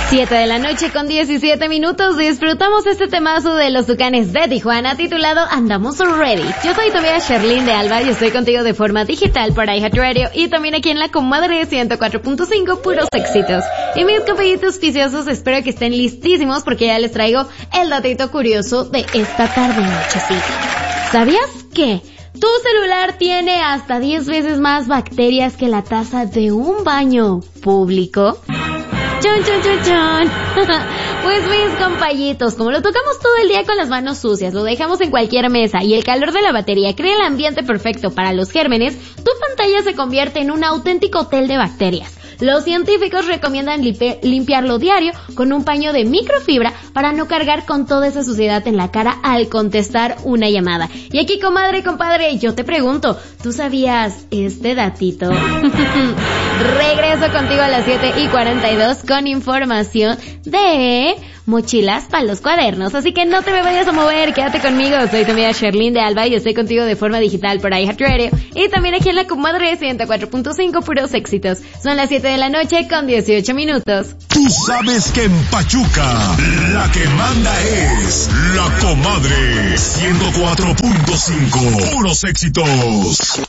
7 de la noche con 17 minutos. Disfrutamos este temazo de los Tucanes de Tijuana titulado Andamos Ready. Yo soy tu amiga Sherlyn de Alba y estoy contigo de forma digital por iHeartRadio y también aquí en la Comadre 104.5, puros éxitos. Y mis compañitos viciosos, espero que estén listísimos porque ya les traigo el datito curioso de esta tarde nochecita. ¿Sabías que tu celular tiene hasta 10 veces más bacterias que la taza de un baño público? ¡Chon, chon, chon, chon! Pues mis compañitos, como lo tocamos todo el día con las manos sucias, lo dejamos en cualquier mesa y el calor de la batería crea el ambiente perfecto para los gérmenes, tu pantalla se convierte en un auténtico hotel de bacterias. Los científicos recomiendan limpiarlo diario con un paño de microfibra para no cargar con toda esa suciedad en la cara al contestar una llamada. Y aquí, comadre, compadre, yo te pregunto, ¿tú sabías este datito? Regreso contigo a las 7:42 con información de mochilas para los cuadernos, así que no te me vayas a mover, quédate conmigo. Soy tu amiga Sherlyn de Alba y estoy contigo de forma digital por iHeartRadio y también aquí en la Comadre 104.5, puros éxitos. Son las 7 de la noche con 18 minutos. Tú sabes que en Pachuca la que manda es la Comadre 104.5, puros éxitos.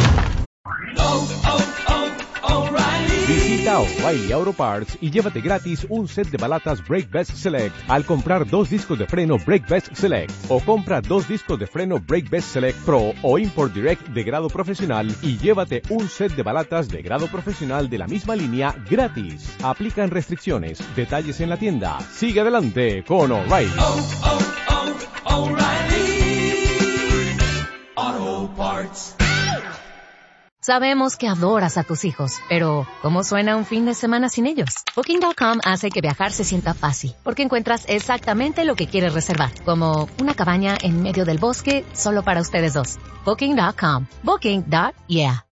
Visita O'Reilly Auto Parts y llévate gratis un set de balatas Brake Best Select al comprar 2 discos de freno Brake Best Select, o compra 2 discos de freno Brake Best Select Pro o Import Direct de grado profesional y llévate un set de balatas de grado profesional de la misma línea gratis. Aplican restricciones. Detalles en la tienda. Sigue adelante con O'Reilly. O'Reilly Auto Parts. Sabemos que adoras a tus hijos, pero ¿cómo suena un fin de semana sin ellos? Booking.com hace que viajar se sienta fácil, porque encuentras exactamente lo que quieres reservar, como una cabaña en medio del bosque solo para ustedes dos. Booking.com. Booking.yeah.